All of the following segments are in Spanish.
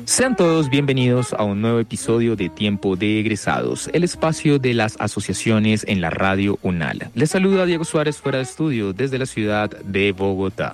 Sean todos bienvenidos a un nuevo episodio de Tiempo de Egresados, el espacio de las asociaciones en la Radio UNAL. Les saluda Diego Suárez fuera de estudio desde la ciudad de Bogotá.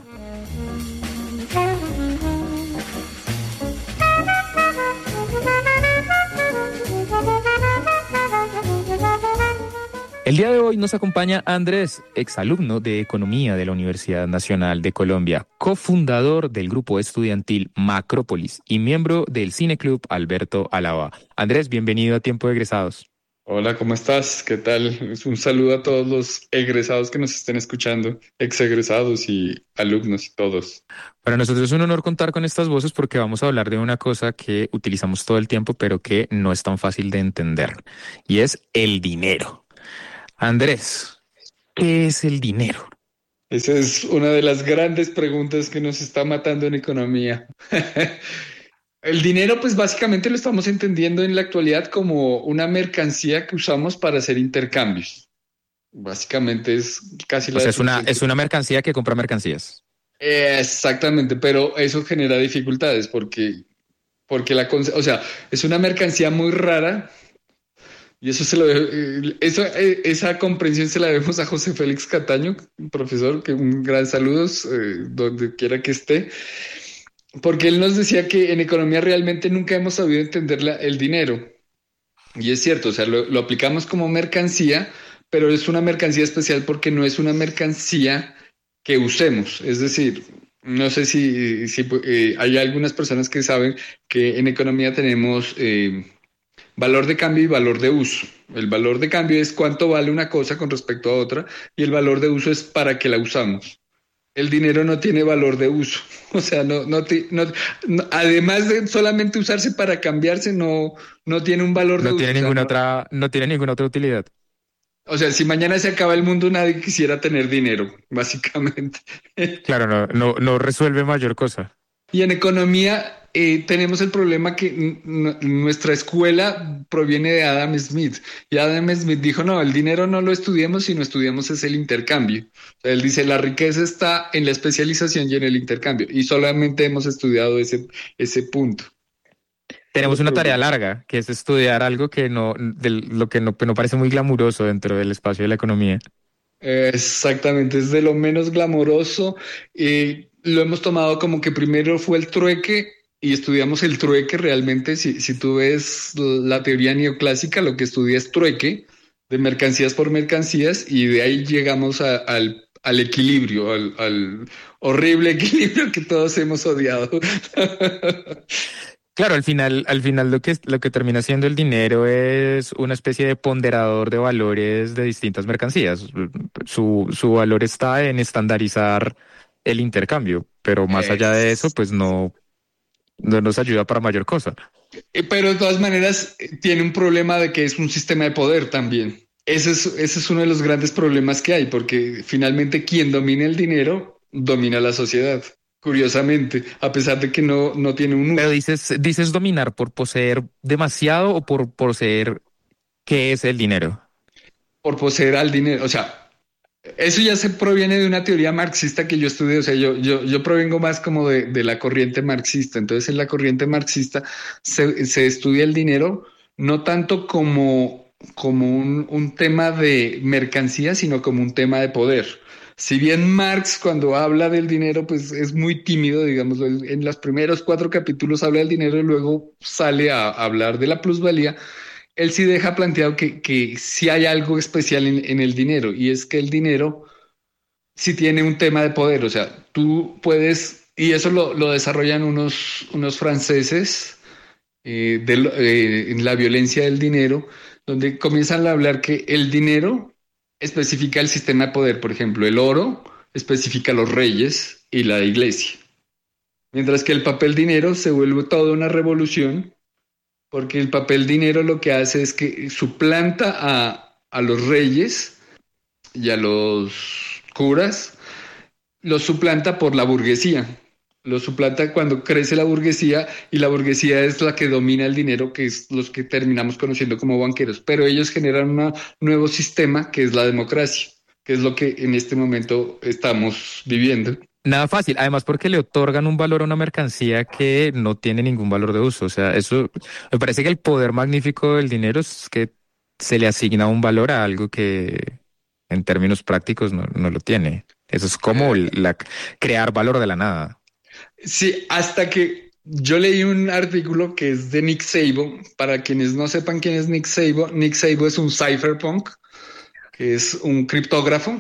El día de hoy nos acompaña Andrés, exalumno de Economía de la Universidad Nacional de Colombia, cofundador del grupo estudiantil Macrópolis y miembro del Cineclub Alberto Alaba. Andrés, bienvenido a Tiempo de Egresados. Hola, ¿cómo estás? ¿Qué tal? Un saludo a todos los egresados que nos estén escuchando, exegresados y alumnos y todos. Para nosotros es un honor contar con estas voces porque vamos a hablar de una cosa que utilizamos todo el tiempo, pero que no es tan fácil de entender, y es el dinero. Andrés, ¿qué es el dinero? Esa es una de las grandes preguntas que nos está matando en economía. El dinero, pues básicamente lo estamos entendiendo en la actualidad como una mercancía que usamos para hacer intercambios. Básicamente es casi la definición. Es una mercancía que compra mercancías. Exactamente, pero eso genera dificultades es una mercancía muy rara. Y esa comprensión se la debemos a José Félix Cataño, profesor, que un gran saludo donde quiera que esté, porque él nos decía que en economía realmente nunca hemos sabido entender el dinero. Y es cierto, o sea, lo aplicamos como mercancía, pero es una mercancía especial porque no es una mercancía que usemos. Es decir, no sé si hay algunas personas que saben que en economía tenemos valor de cambio y valor de uso. El valor de cambio es cuánto vale una cosa con respecto a otra y el valor de uso es para qué la usamos. El dinero no tiene valor de uso, o sea, además de solamente usarse para cambiarse, no tiene un valor de No uso. tiene no tiene ninguna otra utilidad. O sea, si mañana se acaba el mundo, nadie quisiera tener dinero, básicamente. Claro, no resuelve mayor cosa. Y en economía tenemos el problema que nuestra escuela proviene de Adam Smith. Y Adam Smith dijo, no, el dinero no lo estudiemos, sino estudiamos es el intercambio. O sea, él dice, la riqueza está en la especialización y en el intercambio. Y solamente hemos estudiado ese punto. Tenemos una tarea larga, que es estudiar algo lo que no parece muy glamuroso dentro del espacio de la economía. Exactamente, es de lo menos glamoroso. Lo hemos tomado como que primero fue el trueque y estudiamos el trueque realmente. Si tú ves la teoría neoclásica, lo que estudia es trueque de mercancías por mercancías y de ahí llegamos al equilibrio, al horrible equilibrio que todos hemos odiado. Claro, al final lo que termina siendo el dinero es una especie de ponderador de valores de distintas mercancías. Su valor está en estandarizar el intercambio, pero más allá de eso, pues no nos ayuda para mayor cosa. Pero de todas maneras tiene un problema de que es un sistema de poder también. Ese es uno de los grandes problemas que hay, porque finalmente quien domina el dinero domina la sociedad. Curiosamente, a pesar de que no tiene un uso. Pero dices dominar por poseer demasiado o por poseer qué es el dinero. Por poseer al dinero, o sea, eso ya se proviene de una teoría marxista que yo estudié, o sea, yo provengo más como de la corriente marxista. Entonces, en la corriente marxista se estudia el dinero no tanto como un tema de mercancía, sino como un tema de poder. Si bien Marx cuando habla del dinero pues es muy tímido, digamos, en los primeros 4 capítulos habla del dinero y luego sale a hablar de la plusvalía, él sí deja planteado que sí hay algo especial en el dinero y es que el dinero sí tiene un tema de poder, o sea, tú puedes, y eso lo desarrollan unos franceses en la violencia del dinero, donde comienzan a hablar que el dinero especifica el sistema de poder. Por ejemplo, el oro especifica los reyes y la iglesia. Mientras que el papel dinero se vuelve toda una revolución, porque el papel dinero lo que hace es que suplanta a los reyes y a los curas, los suplanta por la burguesía. Lo suplanta cuando crece la burguesía y la burguesía es la que domina el dinero, que es los que terminamos conociendo como banqueros. Pero ellos generan un nuevo sistema que es la democracia, que es lo que en este momento estamos viviendo. Nada fácil, además porque le otorgan un valor a una mercancía que no tiene ningún valor de uso. O sea, eso me parece que el poder magnífico del dinero es que se le asigna un valor a algo que en términos prácticos no lo tiene. Eso es como crear valor de la nada. Sí, hasta que yo leí un artículo que es de Nick Szabo. Para quienes no sepan quién es Nick Szabo es un cypherpunk, que es un criptógrafo.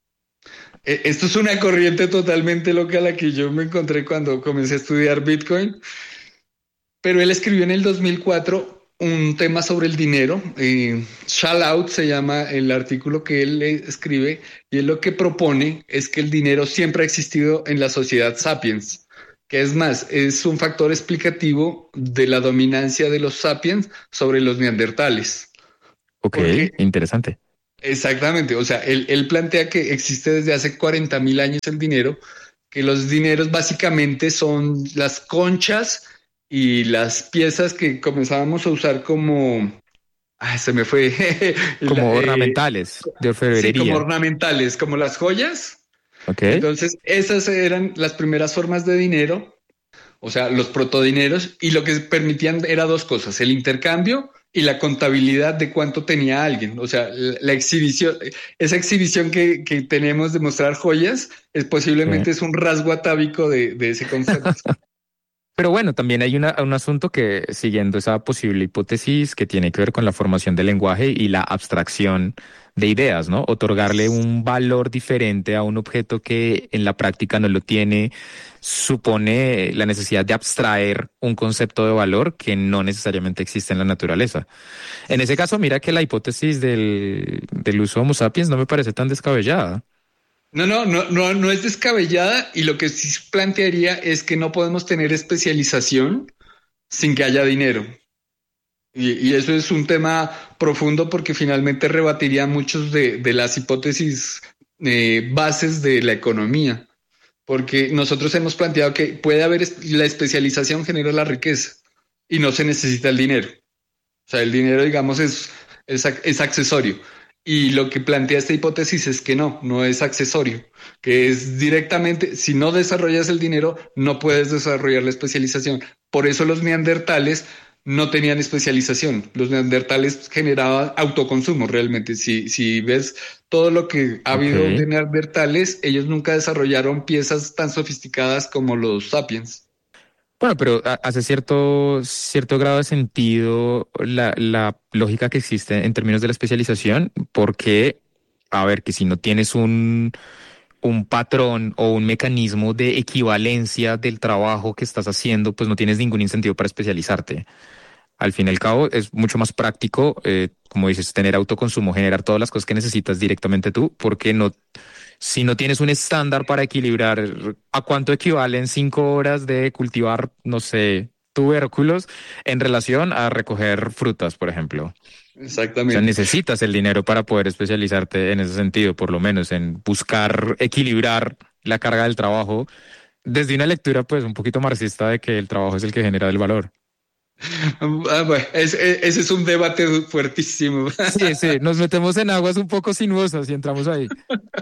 Esto es una corriente totalmente loca a la que yo me encontré cuando comencé a estudiar Bitcoin, pero él escribió en el 2004 un tema sobre el dinero. Shall Out se llama el artículo que él escribe, y él lo que propone es que el dinero siempre ha existido en la sociedad sapiens, que es más, es un factor explicativo de la dominancia de los sapiens sobre los neandertales. Ok, Porque interesante. exactamente, o sea, él plantea que existe desde hace 40.000 años el dinero, que los dineros básicamente son las conchas y las piezas que comenzábamos a usar como, se me fue, Como ornamentales de sí, como orfebrería. ornamentales, como las joyas. Ok, Entonces, esas eran las primeras formas de dinero, o sea, los protodineros, y lo que permitían era dos cosas: el intercambio y la contabilidad de cuánto tenía alguien. O sea, la exhibición, esa exhibición que tenemos de mostrar joyas, posiblemente sí. es un rasgo atávico de ese concepto. Pero bueno, también hay un asunto que, siguiendo esa posible hipótesis, que tiene que ver con la formación del lenguaje y la abstracción de ideas, ¿no? Otorgarle Es- un valor diferente a un objeto que en la práctica no lo tiene, supone la necesidad de abstraer un concepto de valor que no necesariamente existe en la naturaleza. En ese caso, mira que la hipótesis del uso Homo sapiens no me parece tan descabellada. no es descabellada, y lo que sí plantearía es que no podemos tener especialización sin que haya dinero. Y eso es un tema profundo porque finalmente rebatiría muchos de las hipótesis bases de la economía, porque nosotros hemos planteado que puede haber la especialización genera la riqueza y no se necesita el dinero. O sea, el dinero, digamos, es accesorio. Y lo que plantea esta hipótesis es que no es accesorio, que es directamente, si no desarrollas el dinero, no puedes desarrollar la especialización. Por eso los neandertales no tenían especialización. Los neandertales generaban autoconsumo realmente. Si ves todo lo que ha Ok. habido de neandertales, ellos nunca desarrollaron piezas tan sofisticadas como los sapiens. Bueno, pero hace cierto grado de sentido la lógica que existe en términos de la especialización, porque, a ver, que si no tienes un patrón o un mecanismo de equivalencia del trabajo que estás haciendo, pues no tienes ningún incentivo para especializarte. Al fin y al cabo, es mucho más práctico, como dices, tener autoconsumo, generar todas las cosas que necesitas directamente tú, porque no, si no tienes un estándar para equilibrar a cuánto equivalen 5 horas de cultivar, no sé, tubérculos en relación a recoger frutas, por ejemplo. O sea, Exactamente. necesitas el dinero para poder especializarte en ese sentido, por lo menos en buscar equilibrar la carga del trabajo desde una lectura, pues, un poquito marxista de que el trabajo es el que genera el valor. Bueno, ese es un debate fuertísimo. Sí, sí, nos metemos en aguas un poco sinuosas y entramos ahí.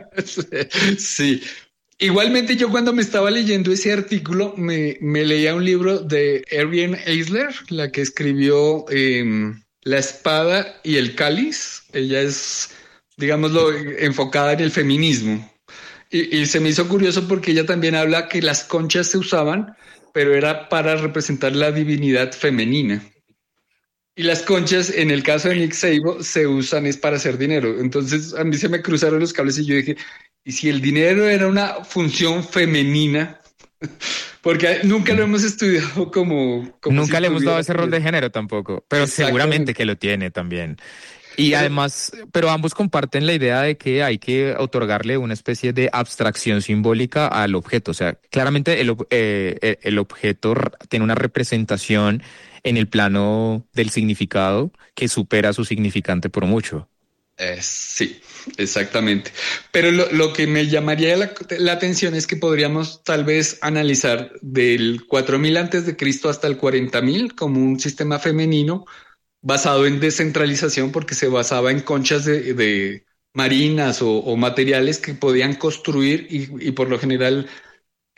Sí. Igualmente yo cuando me estaba leyendo ese artículo me leía un libro de Ariane Eisler, la que escribió La espada y el cáliz. Ella es, digámoslo, enfocada en el feminismo. Y se me hizo curioso porque ella también habla que las conchas se usaban, pero era para representar la divinidad femenina. Y las conchas, en el caso de Nick Szabo, se usan es para hacer dinero. Entonces a mí se me cruzaron los cables y yo dije, ¿y si el dinero era una función femenina? Porque nunca lo Mm. hemos estudiado como si Nunca le hemos dado tuviera ese que rol ver. de género tampoco, pero seguramente Exactamente. que lo tiene también. Y Pero además, pero ambos comparten la idea de que hay que otorgarle una especie de abstracción simbólica al objeto. O sea, claramente el objeto tiene una representación en el plano del significado que supera a su significante por mucho. sí, exactamente. Pero lo que me llamaría la atención es que podríamos tal vez analizar del 4000 antes de Cristo hasta el 40.000 como un sistema femenino basado en descentralización, porque se basaba en conchas de marinas o materiales que podían construir, y por lo general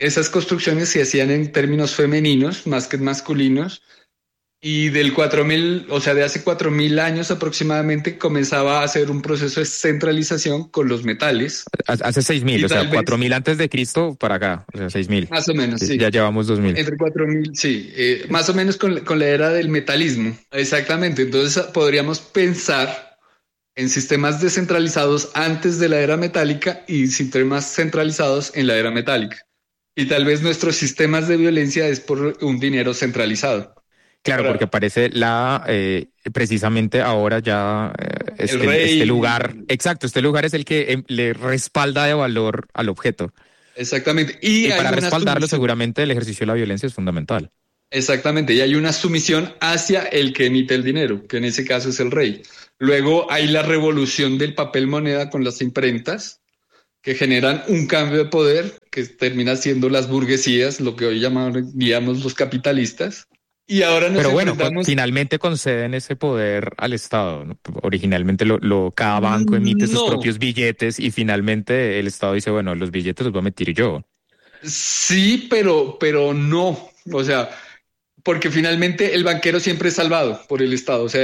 esas construcciones se hacían en términos femeninos más que masculinos. Y del 4000, o sea, de hace 4000 años aproximadamente, comenzaba a hacer un proceso de centralización con los metales. Hace 6000, Y o sea, tal vez, 4000 antes de Cristo para acá, o sea, 6000. más o menos, Ya sí. llevamos 2000. Entre 4000, sí. Más o menos con la era del metalismo. Exactamente. Entonces podríamos pensar en sistemas descentralizados antes de la era metálica y sistemas centralizados en la era metálica. Y tal vez nuestros sistemas de violencia es por un dinero centralizado. Claro, porque Ahora, aparece precisamente ahora ya el este rey, lugar, exacto, este lugar es el que le respalda de valor al objeto. exactamente. Y Y hay para una respaldarlo, sumisión. seguramente el ejercicio de la violencia es fundamental. Exactamente. Y hay una sumisión hacia el que emite el dinero, que en ese caso es el rey. Luego hay la revolución del papel moneda con las imprentas, que generan un cambio de poder que termina siendo las burguesías, lo que hoy llamaríamos los capitalistas. Y ahora nos Pero bueno, enfrentamos. finalmente conceden ese poder al Estado, ¿no? Originalmente cada banco emite sus No, propios billetes y finalmente el Estado dice, bueno, los billetes los voy a emitir yo. sí, pero no. O sea, porque finalmente el banquero siempre es salvado por el Estado. O sea,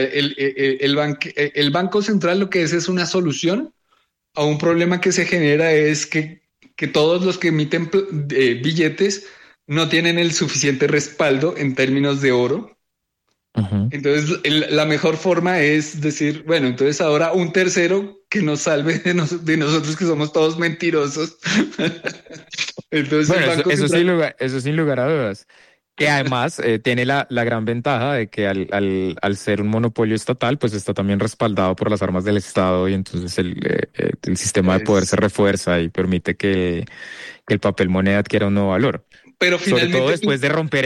el Banco Central lo que es una solución a un problema que se genera es que todos los que emiten billetes no tienen el suficiente respaldo en términos de oro. Ujú. Entonces, la mejor forma es decir, bueno, entonces ahora un tercero que nos salve de nosotros que somos todos mentirosos. Entonces el Bueno, Banco Central, eso sin lugar a dudas. Que además tiene la gran ventaja de que al ser un monopolio estatal, pues está también respaldado por las armas del Estado y entonces el sistema de poder se es, refuerza y permite que el papel moneda adquiera un nuevo valor. pero Sobre todo finalmente después de romper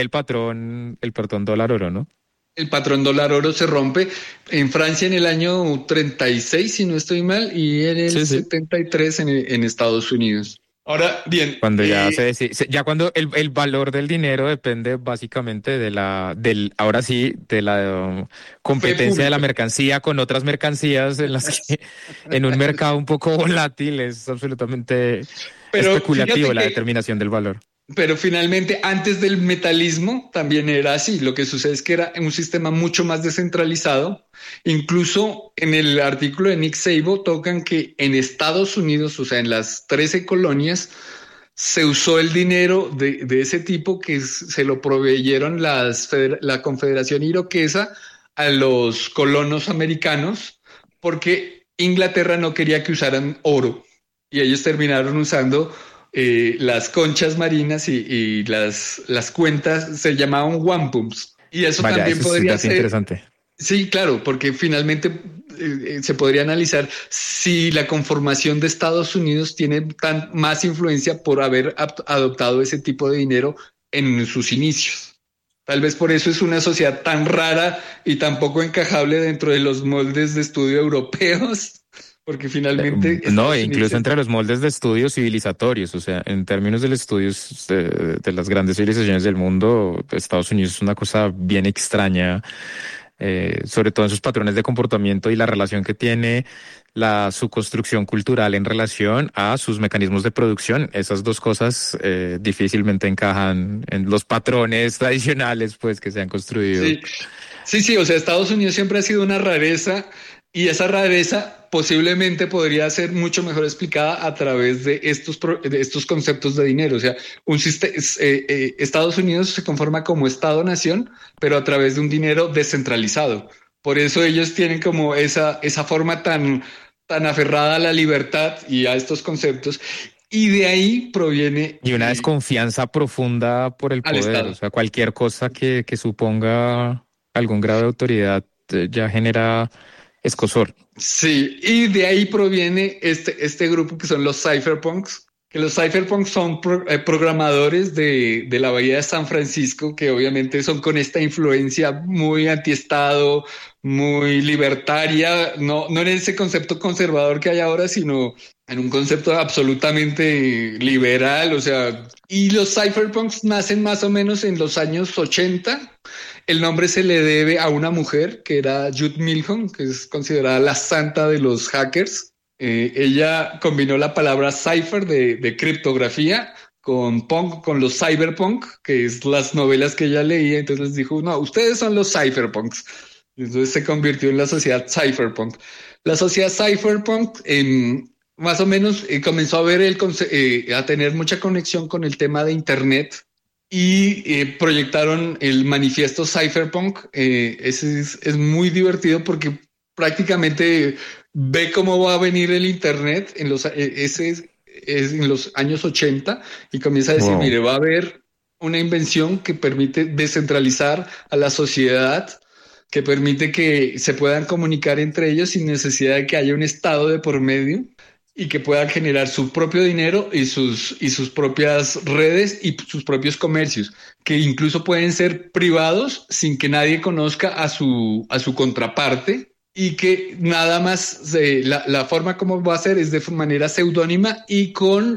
el patrón dólar oro, ¿no? el patrón dólar oro se rompe en Francia en el año 36, si no estoy mal, y en el Sí, sí. 73 en Estados Unidos. Ahora, bien, Cuando ya ya cuando el valor del dinero depende básicamente ahora sí, de la fe competencia de la pública. mercancía con otras mercancías en las que en un mercado un poco volátil es absolutamente Pero especulativo fíjate la que determinación del valor. Pero finalmente, antes del metalismo también era así. Lo que sucede es que era un sistema mucho más descentralizado. Incluso en el artículo de Nick Szabo tocan que en Estados Unidos, o sea, en las 13 colonias, se usó el dinero de ese tipo que se lo proveyeron la Confederación Iroquesa a los colonos americanos porque Inglaterra no quería que usaran oro y ellos terminaron usando las conchas marinas y las cuentas se llamaban wampums. Y eso Vaya, también eso es un podría dato ser, interesante. sí, claro, porque finalmente se podría analizar si la conformación de Estados Unidos tiene más influencia por haber adoptado ese tipo de dinero en sus inicios. Tal vez por eso es una sociedad tan rara y tan poco encajable dentro de los moldes de estudio europeos, porque finalmente No, Estados e Unidos incluso es. entre los moldes de estudios civilizatorios, o sea, en términos de los estudios de las grandes civilizaciones del mundo, Estados Unidos es una cosa bien extraña, sobre todo en sus patrones de comportamiento y la relación que tiene su construcción cultural en relación a sus mecanismos de producción. Esas dos cosas difícilmente encajan en los patrones tradicionales, pues, que se han construido. Sí, sí, o sea, Estados Unidos siempre ha sido una rareza y esa rareza posiblemente podría ser mucho mejor explicada a través de de estos conceptos de dinero. O sea, Estados Unidos se conforma como Estado-nación, pero a través de un dinero descentralizado. Por eso ellos tienen como esa forma tan aferrada a la libertad y a estos conceptos. Y de ahí proviene Y una desconfianza profunda por el al poder, o Estado. sea, cualquier cosa que suponga algún grado de autoridad ya genera escosor. Sí, y de ahí proviene este grupo que son los cypherpunks, que los cypherpunks son programadores de la Bahía de San Francisco, que obviamente son con esta influencia muy antiestado, muy libertaria, no en ese concepto conservador que hay ahora, sino en un concepto absolutamente liberal, o sea, y los cypherpunks nacen más o menos en los años 80. El nombre se le debe a una mujer que era Jude Milhon, que es considerada la santa de los hackers. Ella combinó la palabra cipher de criptografía con los cyberpunk, que es las novelas que ella leía. Entonces les dijo, no, ustedes son los cypherpunks. Y entonces se convirtió en la sociedad cypherpunk. La sociedad cypherpunk más o menos comenzó a ver a tener mucha conexión con el tema de Internet y proyectaron el manifiesto cypherpunk. Ese es muy divertido porque prácticamente ve cómo va a venir el Internet en los años 80 y comienza a decir, Wow. mire, va a haber una invención que permite descentralizar a la sociedad, que permite que se puedan comunicar entre ellos sin necesidad de que haya un estado de por medio y que puedan generar su propio dinero y sus propias redes y sus propios comercios, que incluso pueden ser privados sin que nadie conozca a su contraparte y que nada más la forma como va a ser es de manera seudónima y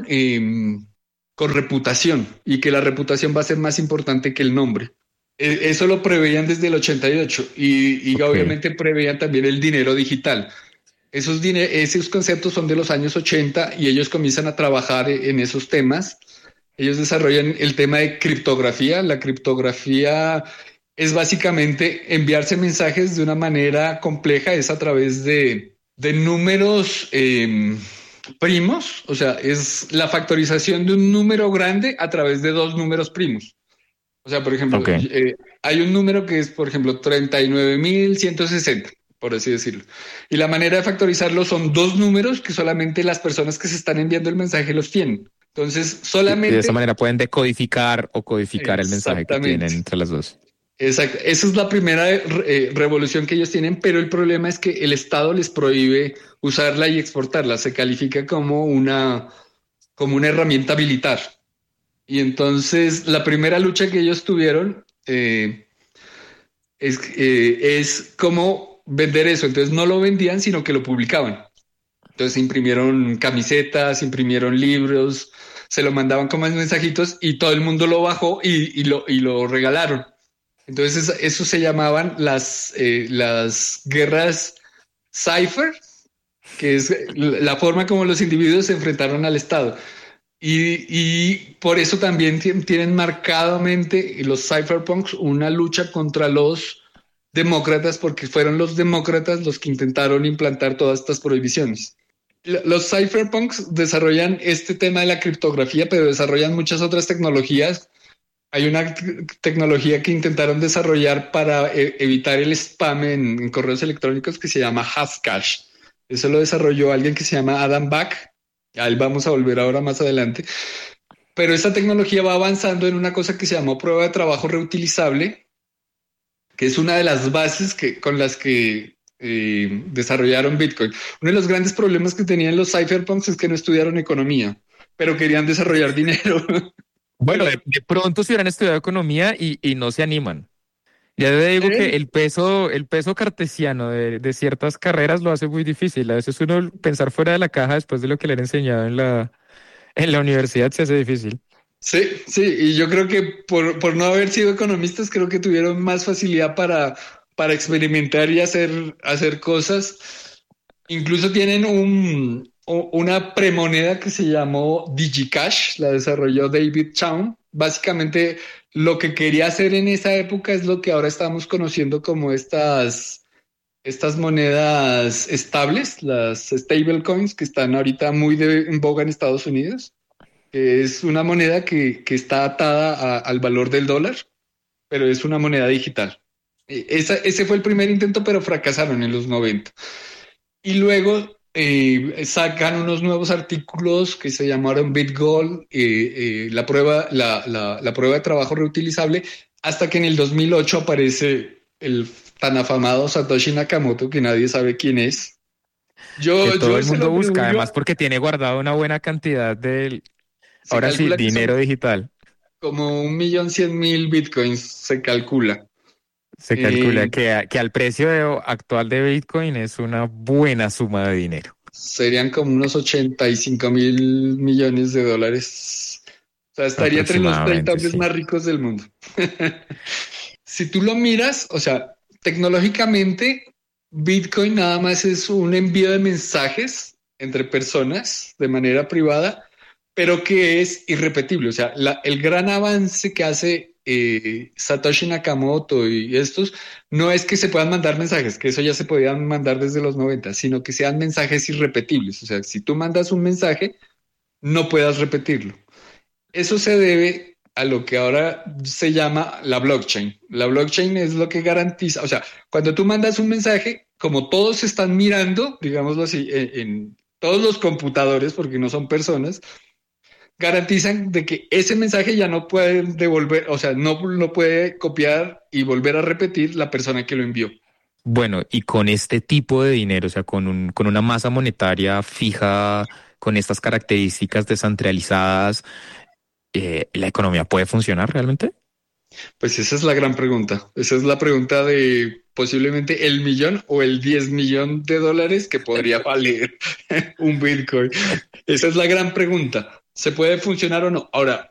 con reputación, y que la reputación va a ser más importante que el nombre. Eso lo preveían desde el 88 y Ok. obviamente preveían también el dinero digital. Esos conceptos son de los años 80 y ellos comienzan a trabajar en esos temas. Ellos desarrollan el tema de criptografía. La criptografía es básicamente enviarse mensajes de una manera compleja, es a través de números primos, o sea, es la factorización de un número grande a través de dos números primos. O sea, por ejemplo, Ok. hay un número que es, por ejemplo, 39.160, por así decirlo. Y la manera de factorizarlo son dos números que solamente las personas que se están enviando el mensaje los tienen. Entonces, Y de esa solamente, manera pueden decodificar o codificar el mensaje que tienen exactamente, entre las dos. exacto. Esa es la primera revolución que ellos tienen, pero el problema es que el Estado les prohíbe usarla y exportarla. Se califica como una herramienta militar. Y entonces la primera lucha que ellos tuvieron es cómo vender eso. Entonces no lo vendían, sino que lo publicaban. Entonces imprimieron camisetas, imprimieron libros, se lo mandaban como mensajitos y todo el mundo lo bajó y lo regalaron. Entonces eso se llamaban las guerras cipher, que es la forma como los individuos se enfrentaron al Estado. Y por eso también tienen marcadamente los cypherpunks una lucha contra los demócratas, porque fueron los demócratas los que intentaron implantar todas estas prohibiciones. Los cypherpunks desarrollan este tema de la criptografía, pero desarrollan muchas otras tecnologías. Hay una tecnología que intentaron desarrollar para evitar el spam en correos electrónicos que se llama Hashcash. Eso lo desarrolló alguien que se llama Adam Back. A él vamos a volver ahora más adelante. Pero esta tecnología va avanzando en una cosa que se llamó prueba de trabajo reutilizable, que es una de las bases con las que desarrollaron Bitcoin. Uno de los grandes problemas que tenían los cypherpunks es que no estudiaron economía, pero querían desarrollar dinero. Bueno, de pronto si hubieran estudiado economía y no se animan. Ya te digo que ¿Eh? el peso cartesiano de ciertas carreras lo hace muy difícil. A veces uno pensar fuera de la caja después de lo que le han enseñado en la universidad se hace difícil. Sí, sí, y yo creo que por no haber sido economistas, creo que tuvieron más facilidad para experimentar y hacer cosas. Incluso tienen una premoneda que se llamó DigiCash, la desarrolló David Chaum. Básicamente, lo que quería hacer en esa época es lo que ahora estamos conociendo como estas monedas estables, las stablecoins, que están ahorita muy en boga en Estados Unidos, que es una moneda que está atada al valor del dólar, pero es una moneda digital. Ese fue el primer intento, pero fracasaron en los 90. Y luego sacan unos nuevos artículos que se llamaron BitGold, la prueba de trabajo reutilizable, hasta que en el 2008 aparece el tan afamado Satoshi Nakamoto, que nadie sabe quién es. Que todo Yo el se mundo lo busca, atribuyo, además porque tiene guardado una buena cantidad de, se ahora sí, calcula que dinero son digital. como 1.100.000 bitcoins, se calcula. Se calcula Eh, que al precio actual de Bitcoin es una buena suma de dinero. Serían como unos 85.000 millones de dólares. O sea, estaría entre los 30 Aproximadamente, hombres sí. más ricos del mundo. Si tú lo miras, o sea, tecnológicamente, Bitcoin nada más es un envío de mensajes entre personas de manera privada, pero que es irrepetible. O sea, el gran avance que hace Satoshi Nakamoto y estos no es que se puedan mandar mensajes, que eso ya se podían mandar desde los 90, sino que sean mensajes irrepetibles. O sea, si tú mandas un mensaje, no puedas repetirlo. Eso se debe a lo que ahora se llama la blockchain. La blockchain es lo que garantiza, o sea, cuando tú mandas un mensaje, como todos están mirando, digámoslo así, en todos los computadores, porque no son personas, garantizan de que ese mensaje ya no puede devolver, o sea, no lo puede copiar y volver a repetir la persona que lo envió. Bueno, y con este tipo de dinero, o sea, con una masa monetaria fija, con estas características descentralizadas, ¿la economía puede funcionar realmente? Pues esa es la gran pregunta. Esa es la pregunta de posiblemente el millón o el 10 millón de dólares que podría valer un Bitcoin. Esa es la gran pregunta. ¿Se puede funcionar o no? Ahora,